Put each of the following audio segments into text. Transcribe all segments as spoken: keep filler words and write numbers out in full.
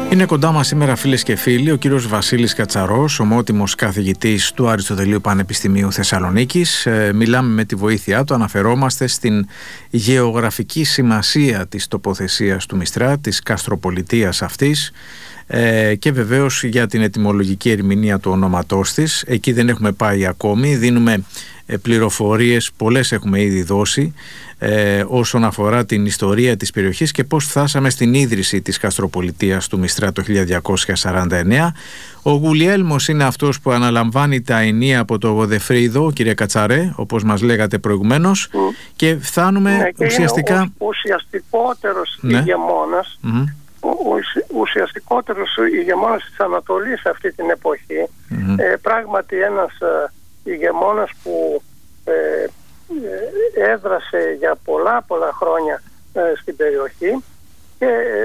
Είναι κοντά μας σήμερα, φίλες και φίλοι, ο κύριος Βασίλης Κατσαρός, ομότιμος καθηγητής του Αριστοτελείου Πανεπιστημίου Θεσσαλονίκης. Ε, μιλάμε με τη βοήθειά του, αναφερόμαστε στην γεωγραφική σημασία της τοποθεσίας του Μιστρά, της καστροπολιτείας αυτής, ε, και βεβαίως για την ετυμολογική ερμηνεία του ονόματός της. Εκεί δεν έχουμε πάει ακόμη, δίνουμε ε, πληροφορίες, πολλές έχουμε ήδη δώσει, Ε, όσον αφορά την ιστορία της περιοχής και πώς φτάσαμε στην ίδρυση της καστροπολιτείας του Μιστρά το χίλια διακόσια σαράντα εννέα. Ο Γουλιέλμος είναι αυτός που αναλαμβάνει τα ενία από το Γοδεφρίδο, κύριε Κατσαρέ, όπως μας λέγατε προηγουμένως, mm. και φτάνουμε ναι, και ουσιαστικά... Είναι ο ουσιαστικότερος ναι. ηγεμόνας, mm-hmm. ο, ο ουσιαστικότερος ηγεμόνας της Ανατολής σε αυτή την εποχή. Mm-hmm. Ε, πράγματι ένας ε, ηγεμόνας που... Ε, έδρασε για πολλά πολλά χρόνια ε, στην περιοχή και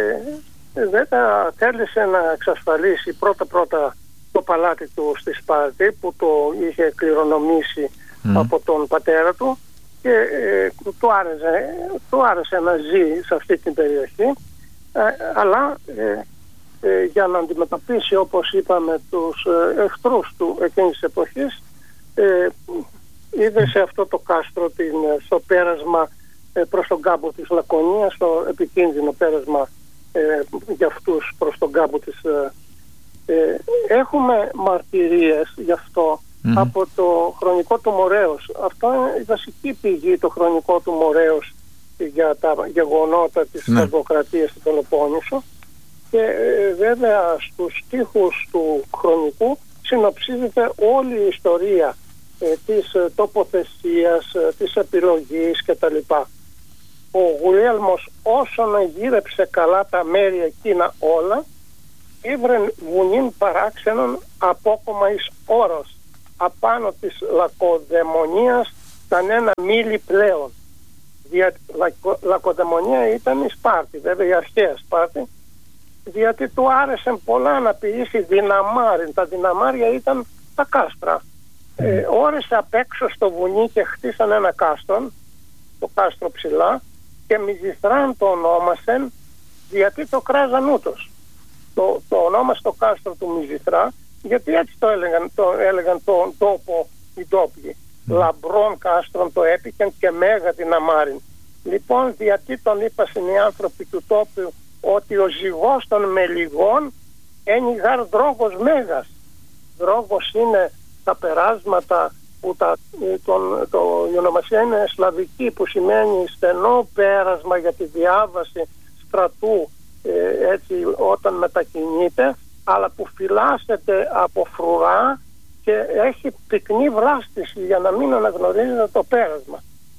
ε, βέβαια θέλησε να εξασφαλίσει πρώτα πρώτα το παλάτι του στη Σπάρτη που το είχε κληρονομήσει mm. από τον πατέρα του και ε, του, άρεσε, του άρεσε να ζει σε αυτή την περιοχή, ε, αλλά ε, ε, για να αντιμετωπίσει, όπως είπαμε, τους ε, εχθρούς του εκείνης της εποχής, ε, είδε σε αυτό το κάστρο την, στο πέρασμα ε, προς τον κάμπο της Λακωνίας, στο επικίνδυνο πέρασμα ε, για αυτούς προς τον κάμπο της. Ε, ε, έχουμε μαρτυρίες γι' αυτό mm-hmm. από το χρονικό του Μορέως. Αυτό είναι η βασική πηγή, το χρονικό του Μορέως, για τα γεγονότα της mm-hmm. Αργοκρατίας του Πελοπόννησου, και ε, βέβαια στους στίχους του χρονικού συνοψίζεται όλη η ιστορία της τοποθεσίας, της επιλογής κτλ. Ο Γουλιέλμος όσον γύρεψε καλά τα μέρη εκείνα όλα, ήβρεν βουνήν παράξενον απόκομα εις όρος, απάνω της Λακοδαιμονίας ήταν ένα μίλι πλέον. Δια, Λακο, Λακοδαιμονία ήταν η Σπάρτη, βέβαια η αρχαία Σπάρτη, γιατί του άρεσε πολλά να ποιήσει δυναμάριν. Τα δυναμάρια ήταν τα κάστρα. Ε, όρεσε απ' έξω στο βουνί και χτίσαν ένα κάστρο, το κάστρο ψηλά, και Μιζηθράν το ονόμασεν, γιατί το κράζαν ούτως. Το, το ονόμασε το κάστρο του Μιζηθρά, γιατί έτσι το έλεγαν, το έλεγαν τον τόπο οι τόπιοι. Mm. Λαμπρών κάστρων το έπικεν και μέγα την αμάριν. Λοιπόν, γιατί τον είπασαν οι άνθρωποι του τόπου ότι ο ζυγός των μελιγών είναι γαρ δρόγος μέγας. Δρόγος είναι τα περάσματα που τα, τον, το, η ονομασία είναι σλαβική, που σημαίνει στενό πέρασμα για τη διάβαση στρατού, ε, έτσι όταν μετακινείται, αλλά που φυλάσσεται από φρουρά και έχει πυκνή βλάστηση για να μην αναγνωρίζεται το πέρασμα.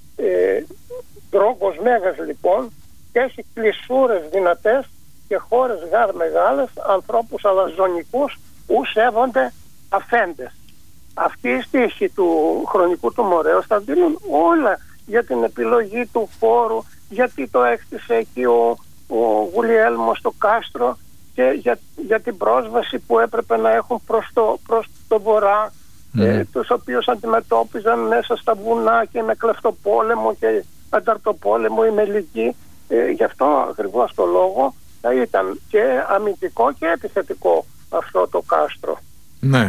Ε, Δρόγκος μέγας λοιπόν, και έχει κλεισούρες δυνατές και χώρες γάρ μεγάλες, ανθρώπους αλαζονικούς ου σέβονται αφέντες. Αυτοί οι στίχοι του χρονικού του Μορέως θα δίνουν όλα για την επιλογή του χώρου, γιατί το έκτισε εκεί ο, ο Γουλιέλμος στο κάστρο, και για, για την πρόσβαση που έπρεπε να έχουν προς το, προς το βορρά, mm. ε, τους οποίους αντιμετώπιζαν μέσα στα βουνά και με κλεφτοπόλεμο και ανταρτοπόλεμο οι μελικοί. Ε, γι' αυτό ακριβώς το λόγο θα ήταν και αμυντικό και επιθετικό αυτό το κάστρο. Ναι.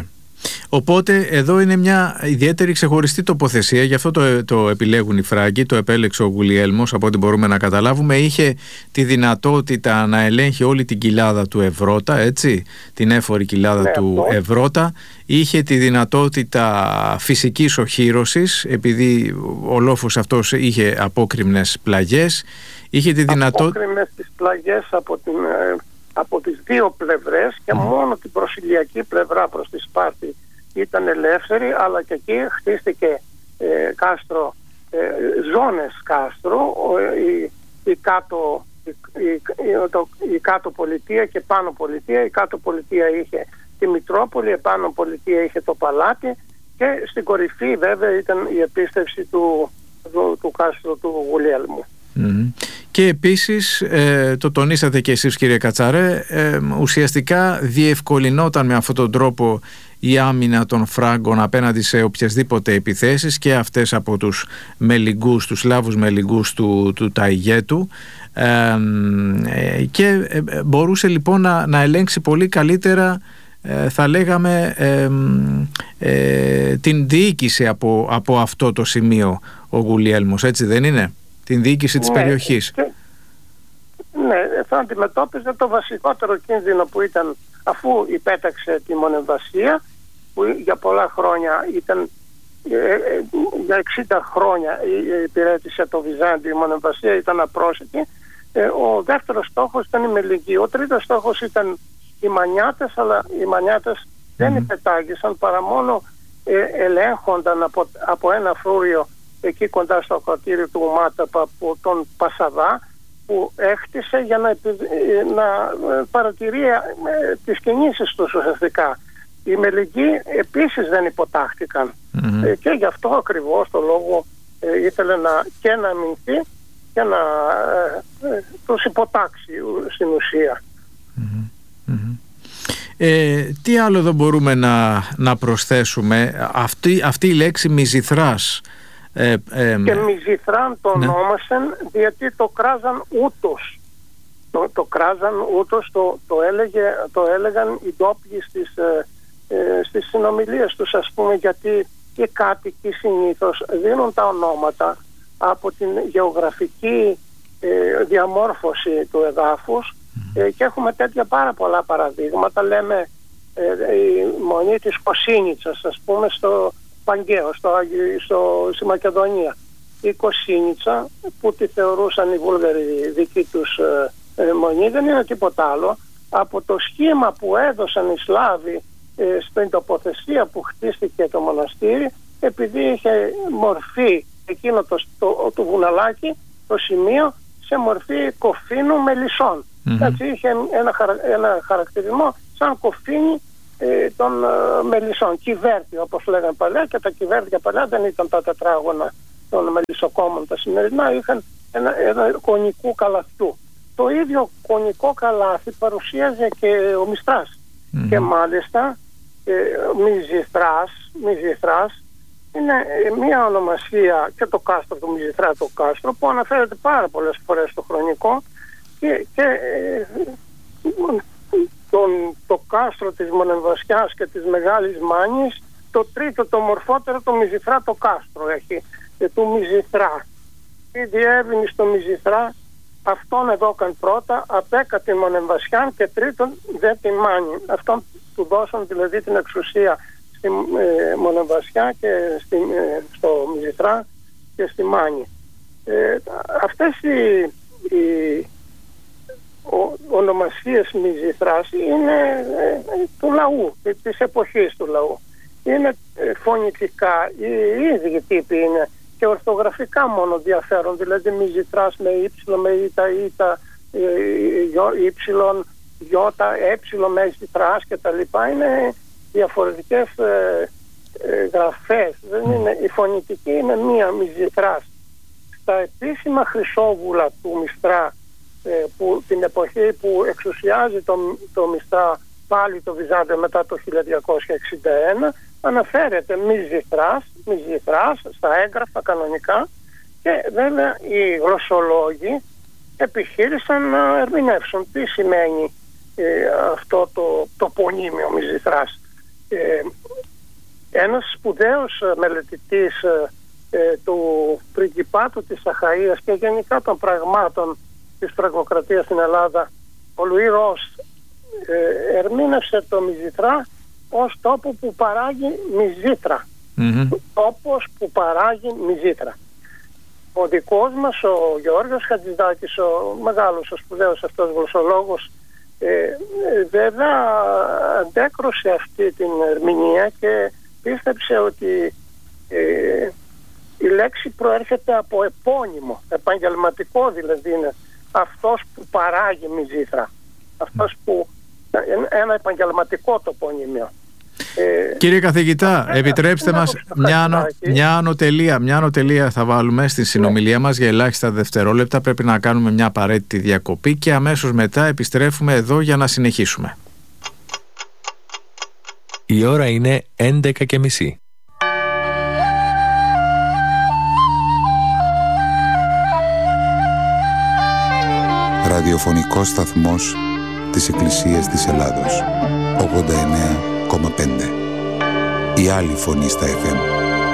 Οπότε εδώ είναι μια ιδιαίτερη ξεχωριστή τοποθεσία, γι' αυτό το, το επιλέγουν οι Φράγκοι, το επέλεξε ο Γουλιέλμος, από ό,τι μπορούμε να καταλάβουμε. Είχε τη δυνατότητα να ελέγχει όλη την κοιλάδα του Ευρώτα, έτσι, την έφορη κοιλάδα ναι, του αυτό. Ευρώτα. Είχε τη δυνατότητα φυσικής οχύρωσης, επειδή ο λόφος αυτός είχε απόκρημνες πλαγιές. Είχε τη δυνατότητα... Απόκρημνες τις πλαγιές από την... από τις δύο πλευρές, και mm. μόνο την προσηλιακή πλευρά προς τη Σπάρτη ήταν ελεύθερη, αλλά και εκεί χτίστηκε ε, κάστρο, ε, ζώνες κάστρου, η, η, κάτω, η, η, το, η κάτω πολιτεία και πάνω πολιτεία. Η κάτω πολιτεία είχε τη Μητρόπολη, η πάνω πολιτεία είχε το παλάτι, και στην κορυφή βέβαια ήταν η επίστευση του, του, του κάστρου του Γουλιέλμου. Mm. Και επίσης, ε, το τονίσατε και εσείς κύριε Κατσαρέ, ε, ουσιαστικά διευκολυνόταν με αυτόν τον τρόπο η άμυνα των Φράγκων απέναντι σε οποιασδήποτε επιθέσεις, και αυτές από τους μελιγούς, τους Σλάβους μελιγούς του, του Ταϊγέτου, ε, ε, και μπορούσε λοιπόν να, να ελέγξει πολύ καλύτερα, ε, θα λέγαμε, ε, ε, την διοίκηση από, από αυτό το σημείο ο Γουλιέλμος, έτσι δεν είναι? Την διοίκηση της ναι, περιοχής. Και, ναι, θα αντιμετώπιζε το βασικότερο κίνδυνο που ήταν, αφού υπέταξε τη μονεμβασία, που για πολλά χρόνια ήταν, για εξήντα χρόνια υπηρέτησε το Βυζάντιο, η μονεμβασία ήταν απρόσιτη. Ο δεύτερος στόχος ήταν η Μελική. Ο τρίτος στόχος ήταν οι Μανιάτες, αλλά οι Μανιάτες mm. δεν υπετάγησαν παρά μόνο ε, ελέγχονταν από, από ένα φρούριο εκεί κοντά στο ακροατήριο του Μάταπα, από τον Πασαδά, που έχτισε για να, να παρατηρεί ε, τις κινήσεις τους ουσιαστικά. Οι Μελικοί επίσης δεν υποτάχτηκαν mm-hmm. ε, και γι' αυτό ακριβώς το λόγο ε, ήθελε να, και να αμυνθεί και να ε, ε, τους υποτάξει στην ουσία. Mm-hmm. Mm-hmm. Ε, τι άλλο εδώ μπορούμε να, να προσθέσουμε? Αυτή, αυτή η λέξη Μυζηθράς. Ε, ε, και Μυζηθράν το ναι. ονόμασαν γιατί το κράζαν ούτως. Το, το κράζαν ούτως, το, το, έλεγε, το έλεγαν οι ντόπιοι στις, ε, ε, στις συνομιλίες τους, ας πούμε, γιατί οι κάτοικοι συνήθως δίνουν τα ονόματα από την γεωγραφική ε, διαμόρφωση του εδάφους mm. ε, και έχουμε τέτοια πάρα πολλά παραδείγματα. Λέμε ε, η μονή της Κοσίνιτσας, ας πούμε, στο Παγκαίο, στο, στο, στη Μακεδονία. Η Κοσίνιτσα, που τη θεωρούσαν οι Βούλγαροι δική τους ε, ε, μονή, δεν είναι τίποτα άλλο από το σχήμα που έδωσαν οι Σλάβοι ε, στην τοποθεσία που χτίστηκε το μοναστήρι, επειδή είχε μορφή εκείνο το, το, το βουναλάκι, το σημείο, σε μορφή κοφίνου μελισσών. Mm-hmm. Έτσι είχε ένα, χαρα, ένα χαρακτηρισμό σαν κοφίνι ε, των ε, μελισσών. Κυβέρτη, όπως λέγανε παλιά, και τα κυβέρτια παλιά δεν ήταν τα τετράγωνα των μελισσοκόμων. Τα σημερινά είχαν ένα, ένα κονικού καλαθιού. Το ίδιο κονικό καλάθι παρουσίαζε και ο Μιστράς. Mm-hmm. Και μάλιστα ε, Μυζηθράς, Μυζηθράς είναι μια ονομασία, και το κάστρο του Μυζηθρά, το κάστρο, που αναφέρεται πάρα πολλές φορές στο χρονικό, και, και ε, τον, το κάστρο της Μονεμβασιάς και της Μεγάλης Μάνης, το τρίτο, το μορφότερο, το Μυζηθρά το κάστρο έχει, και του Μυζηθρά. Η διεύνη στο Μυζηθρά, αυτόν εδώ καν πρώτα, απέκα τη Μονεμβασιάν, και τρίτον δε τη Μάνη. Αυτόν του δώσαν δηλαδή την εξουσία στη ε, Μονεμβασιά και στη, ε, στο Μυζηθρά και στη Μάνη. Ε, αυτές οι, οι ο, ονομασίες Μυζηθράς είναι ε, του λαού, της εποχής του λαού. Είναι ε, φωνητικά, οι ίδιοι τύποι είναι, και ορθογραφικά μόνο διαφέρουν, δηλαδή Μυζηθράς με ύψιλο, με ήτα, ήτα, ύψιλον, γιώτα, έψιλο, με ύψιλον και τα λοιπά. Είναι διαφορετικές ε, ε, γραφές. Δεν είναι, η φωνητική είναι μία Μυζηθράς. Στα επίσημα χρυσόβουλα του Μιστρά, ε, που, την εποχή που εξουσιάζει το, το Μιστρά πάλι το Βυζάντιο μετά το χίλια διακόσια εξήντα ένα, αναφέρεται Μυζηθράς, Μυζηθράς στα έγγραφα κανονικά, και βέβαια οι γλωσσολόγοι επιχείρησαν να ερμηνεύσουν τι σημαίνει ε, αυτό το, το πονίμιο Μυζηθράς. Ε, ένας σπουδαίος μελετητής ε, του πριγκιπάτου της Αχαΐας και γενικά των πραγμάτων της πραγμοκρατίας στην Ελλάδα, ο Λουί Ρος, ε, ερμήνευσε το Μυζηθρά ως τόπο που παράγει μυζήτρα. Mm-hmm. Τόπος που παράγει μυζήτρα. Ο δικός μας, ο Γεώργιος Χατζηδάκης, ο μεγάλος, ο σπουδαίος αυτός γλωσσολόγος, ε, ε, βέβαια αντέκρουσε αυτή την ερμηνεία και πίστεψε ότι ε, η λέξη προέρχεται από επώνυμο, επαγγελματικό δηλαδή είναι, αυτός που παράγει μυζήτρα. Αυτός που, ένα επαγγελματικό τοπονύμιο. Ε, Κύριε καθηγητά, ε, επιτρέψτε μας μια, ανο, μια, ανωτελεία, μια ανωτελεία θα βάλουμε στη συνομιλία μας για ελάχιστα δευτερόλεπτα. Πρέπει να κάνουμε μια απαραίτητη διακοπή και αμέσως μετά επιστρέφουμε εδώ για να συνεχίσουμε. Η ώρα είναι έντεκα και μισή. ραδιοφωνικός σταθμός της Εκκλησίας της Ελλάδος, ογδόντα εννέα κόμμα πέντε. Η άλλη φωνή στα εφ εμ.